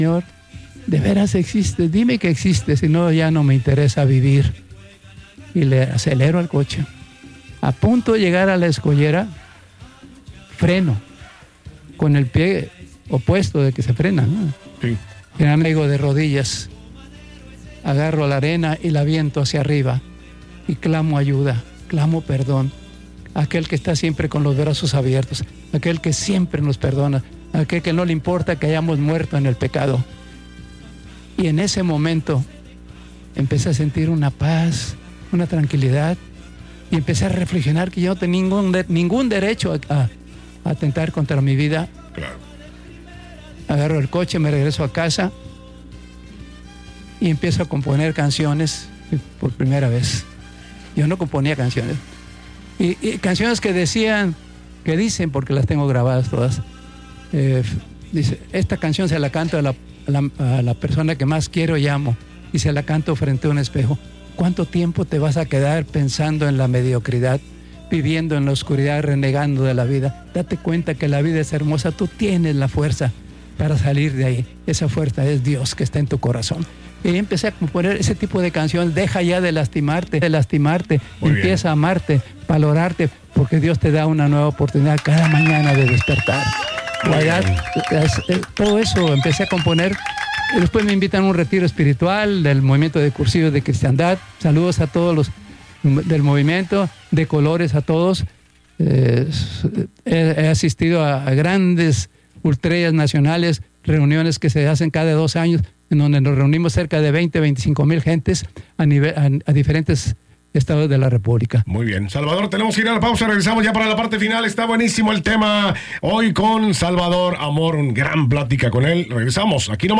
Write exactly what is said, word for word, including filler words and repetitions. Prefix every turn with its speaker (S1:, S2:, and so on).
S1: Señor, de veras existe, dime que existe, si no ya no me interesa vivir. Y le acelero al coche. A punto de llegar a la escollera, freno, con el pie opuesto de que se frena, ¿no?
S2: Sí.
S1: Y me hago de rodillas, agarro la arena y la aviento hacia arriba y clamo ayuda, clamo perdón. Aquel que está siempre con los brazos abiertos, aquel que siempre nos perdona, aquel que no le importa que hayamos muerto en el pecado. Y en ese momento empecé a sentir una paz, una tranquilidad, y empecé a reflexionar que yo no tenía ningún, de, ningún derecho a, a, a atentar contra mi vida.
S2: Claro.
S1: Agarro el coche, me regreso a casa y empiezo a componer canciones por primera vez. Yo no componía canciones. Y, y canciones que decían, que dicen, porque las tengo grabadas todas. Eh, dice, esta canción se la canto a la, a, la, a la persona que más quiero y amo, y se la canto frente a un espejo. ¿Cuánto tiempo te vas a quedar pensando en la mediocridad, viviendo en la oscuridad, renegando de la vida? Date cuenta que la vida es hermosa, tú tienes la fuerza para salir de ahí. Esa fuerza es Dios que está en tu corazón. Y ahí empecé a componer ese tipo de canciones. Deja ya de lastimarte, de lastimarte. Muy Empieza bien. a amarte, valorarte, porque Dios te da una nueva oportunidad cada mañana de despertar. Verdad, todo eso empecé a componer. Y después me invitan a un retiro espiritual del movimiento de cursivos de cristiandad. Saludos a todos los del movimiento, de colores a todos. Eh, he, he asistido a, a grandes ultreas nacionales, reuniones que se hacen cada dos años, en donde nos reunimos cerca de veinte, veinticinco mil gentes a, nivel, a, a diferentes estados de la República.
S2: Muy bien. Salvador, tenemos que ir a la pausa, regresamos ya para la parte final. Está buenísimo el tema hoy con Salvador Amor, una gran plática con él. Regresamos, aquí nomás.